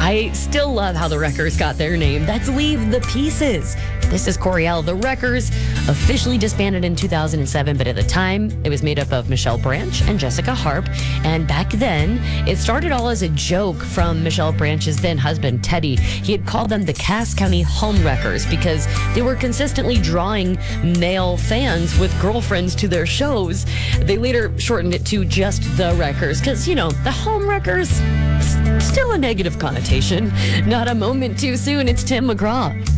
I still love how the Wreckers got their name. That's Leave the Pieces. This is Coriel. The Wreckers officially disbanded in 2007, but at the time, it was made up of Michelle Branch and Jessica Harp. And back then, it started all as a joke from Michelle Branch's then husband, Teddy. He had called them the Cass County Home Wreckers because they were consistently drawing male fans with girlfriends to their shows. They later shortened it to just the Wreckers because, the Home Wreckers, still a negative connotation. Not a moment too soon. It's Tim McGraw.